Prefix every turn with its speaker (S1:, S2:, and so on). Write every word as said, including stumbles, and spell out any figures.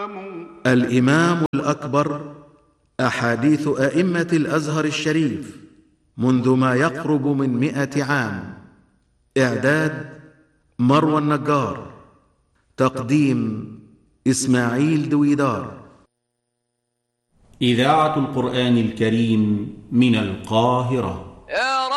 S1: الإمام الأكبر، أحاديث أئمة الأزهر الشريف منذ ما يقرب من مئة عام. إعداد مروى النجار. تقديم إسماعيل دويدار.
S2: إذاعة القرآن الكريم من القاهرة.